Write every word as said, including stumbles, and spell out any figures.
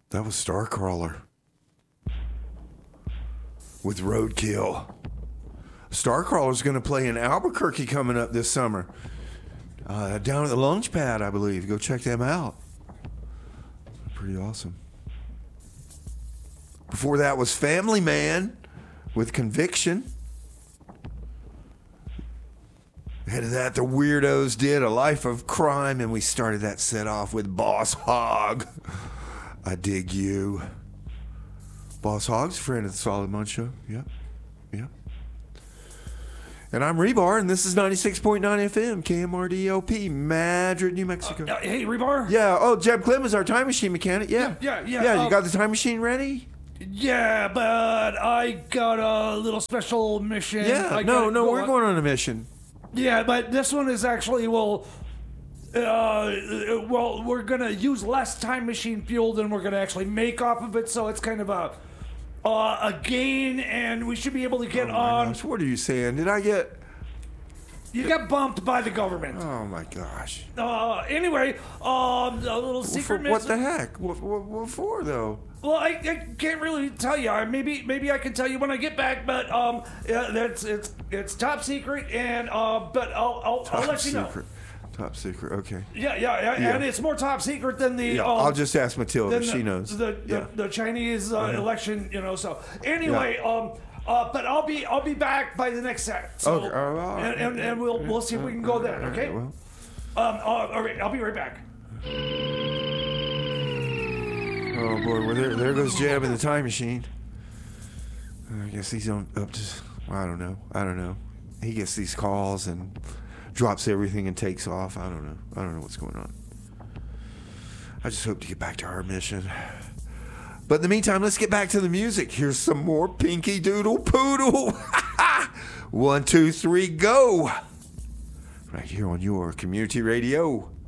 That was Starcrawler with Roadkill. Starcrawler's going to play in Albuquerque coming up this summer. Uh, down at the Launch Pad, I believe. Go check them out. Pretty awesome. Before that was Family Man with Conviction. Ahead of that, the Weirdos did A Life of Crime, and we started that set off with Boss Hogg. I Dig You. Boss Hogg's a friend of the Solid Munch Show. Yep. Yep. And I'm Rebar, and this is ninety-six point nine F M, K M R D L P, Madrid, New Mexico. Uh, uh, hey, Rebar? Yeah. Oh, Jeb Clem is our time machine mechanic. Yeah. Yeah, yeah. Yeah, yeah you um, got the time machine ready? Yeah, but I got a little special mission. Yeah. I no, gotta no, go we're on. going on a mission. Yeah, but this one is actually, well, uh, well, we're going to use less time machine fuel than we're going to actually make off of it, so it's kind of a uh, a gain, and we should be able to get Oh my on. gosh, what are you saying? Did I get... You got bumped by the government. Oh my gosh. Uh, anyway, um, a little secret For, what mission. the heck? What, what, what for, though? Well, I, I can't really tell you. I- Maybe maybe I can tell you when I get back. But um, yeah, that's it's it's top secret, and uh, but I'll I'll, I'll let you know. secret. Top secret. Okay. Yeah, yeah, yeah, Yeah. and it's more top secret than the. Yeah, um, I'll just ask Matilda. than She the, knows. the the, Yeah. the Chinese uh, election. You know. So anyway, um, uh, but I'll be I'll be back by the next set. So, Okay, all right. and, and and we'll we'll see if we can go then. Okay. Well, Um. Uh, all right. I'll be right back. oh boy, well there, there goes Jeb in the time machine. I guess he's on up to. I don't know. I don't know. He gets these calls and drops everything and takes off. I don't know. I don't know what's going on. I just hope to get back to our mission. But in the meantime, let's get back to the music. Here's some more Pinky Doodle Poodle. One, two, three, go. Right here on your community radio.